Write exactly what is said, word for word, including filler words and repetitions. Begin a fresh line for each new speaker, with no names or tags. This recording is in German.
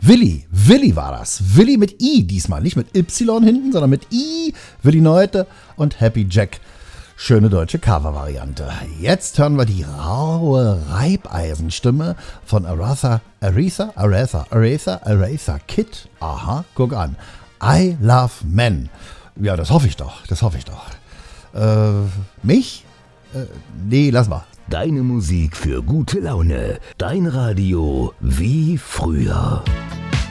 Willi, Willi war das. Willi mit I diesmal. Nicht mit Y hinten, sondern mit I. Willi Neute und Happy Jack. Schöne deutsche Cover-Variante. Jetzt hören wir die raue Reibeisenstimme von Aretha, Aretha, Aretha, Aretha, Aretha Kidd. Aha, guck an. I Love Men. Ja, das hoffe ich doch, das hoffe ich doch. Äh, mich? Äh, nee, lass mal.
Deine Musik für gute Laune. Dein Radio wie früher.